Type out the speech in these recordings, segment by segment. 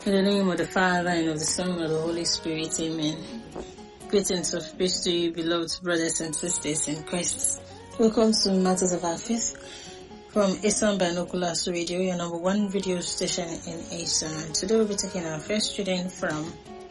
In the name of the Father, and of the Son, and of the Holy Spirit, amen. Greetings of peace to you, beloved brothers and sisters in Christ. Welcome to Matters of Our Faith from Eastern Binoculars Radio, your number one video station in Eastern. And today we'll be taking our first reading from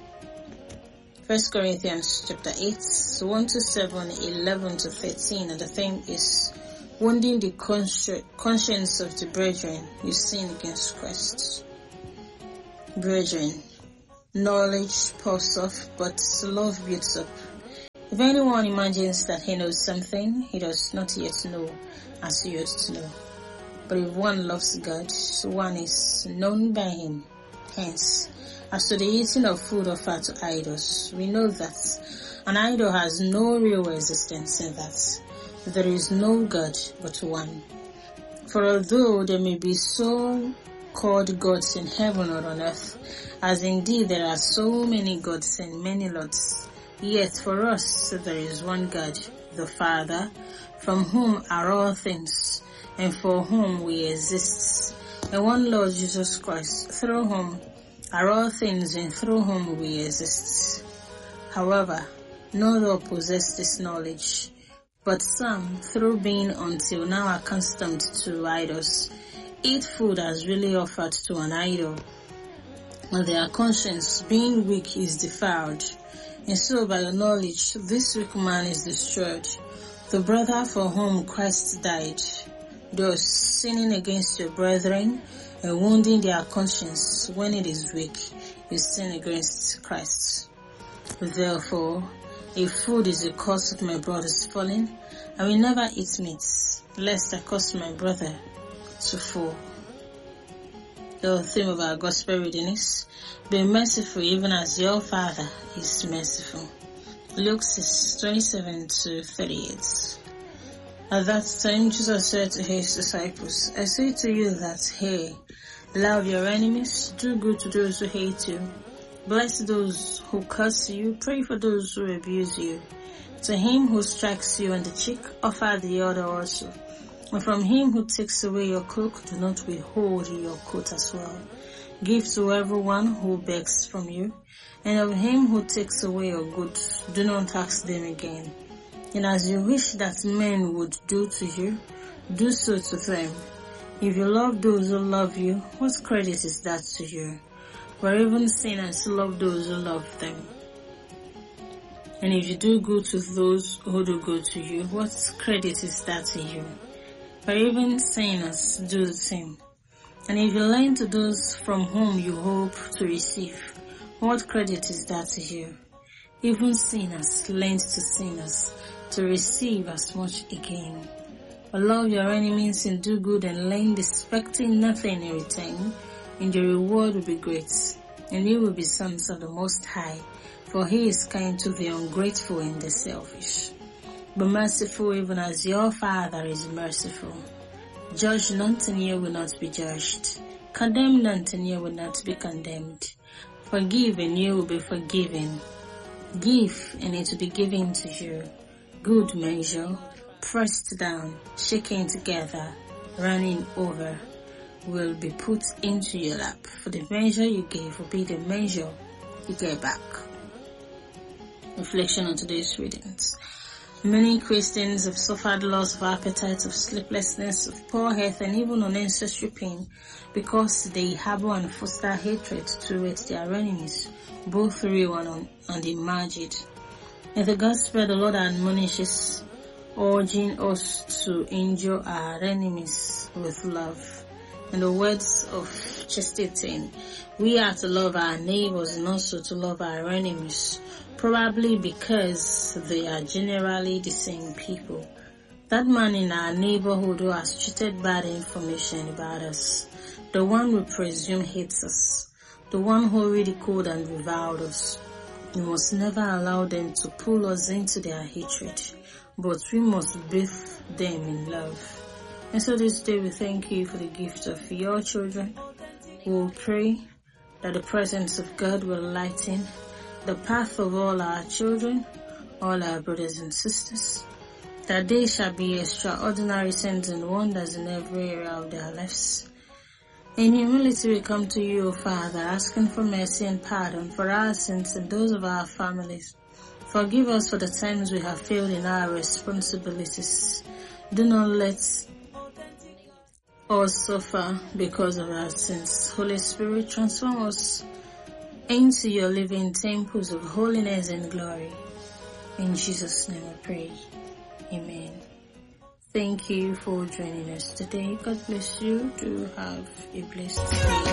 1 Corinthians chapter 8, 1 to 7, 11 to 13, and the theme is wounding the conscience of the brethren who sin against Christ. Brethren, knowledge puffs off, but love builds up. If anyone imagines that he knows something, he does not yet know as he ought to know. But if one loves God, one is known by him. Hence, as to the eating of food offered to idols, we know that an idol has no real existence in that there is no God but one. For although there may be so-called gods in heaven or on earth, as indeed there are so many gods and many lords, yet for us there is one God, the Father, from whom are all things, and for whom we exist, and one Lord Jesus Christ, through whom are all things, and through whom we exist. However, not all possess this knowledge, but some, through being until now accustomed to idols, eat food as really offered to an idol, and their conscience, being weak, is defiled. And so by your knowledge, this weak man is destroyed, the brother for whom Christ died, thus sinning against your brethren and wounding their conscience when it is weak, you sin against Christ. Therefore, if food is a cause of my brother's falling, I will never eat meat, lest I cause my brother to fall. The theme of our gospel reading is, be merciful even as your Father is merciful. Luke 6:27 to 38. At that time Jesus said to his disciples, I say to you that, hey, love your enemies, do good to those who hate you, bless those who curse you, pray for those who abuse you. To him who strikes you on the cheek, offer the other also. And from him who takes away your cloak, do not withhold your coat as well. Give to everyone who begs from you, and of him who takes away your goods, do not ask them again. And as you wish that men would do to you, do so to them. If you love those who love you, what credit is that to you? For even sinners love those who love them. And if you do good to those who do good to you, what credit is that to you? For even sinners do the same. And if you lend to those from whom you hope to receive, what credit is that to you? Even sinners lend to sinners to receive as much again. But love your enemies and do good and lend, expecting nothing in return, and your reward will be great, and you will be sons of the Most High, for he is kind to the ungrateful and the selfish. Be merciful even as your Father is merciful. Judge not, and you will not be judged. Condemn not, and you will not be condemned. Forgive, and you will be forgiven. Give, and it will be given to you. Good measure, pressed down, shaken together, running over, will be put into your lap. For the measure you gave will be the measure you get back. Reflection on today's readings. Many Christians have suffered loss of appetite, of sleeplessness, of poor health, and even unnecessary pain because they harbor and foster hatred towards their enemies, both real and imagined. In the gospel, the Lord admonishes, urging us to endure our enemies with love. In the words of Chesterton, we are to love our neighbors and also to love our enemies, probably because they are generally the same people. That man in our neighborhood who has treated bad information about us, the one we presume hates us, the one who ridiculed and reviled us, we must never allow them to pull us into their hatred, but we must bathe them in love. And so this day we thank you for the gift of your children. We will pray that the presence of God will lighten the path of all our children, all our brothers and sisters, that they shall be extraordinary signs and wonders in every area of their lives. In humility we come to you, O Father, asking for mercy and pardon for our sins and those of our families. Forgive us for the times we have failed in our responsibilities. Do not let us suffer because of our sins. Holy Spirit, transform us into your living temples of holiness and glory. In Jesus' name we pray. Amen. Thank you for joining us today. God bless you. Do have a blessed day.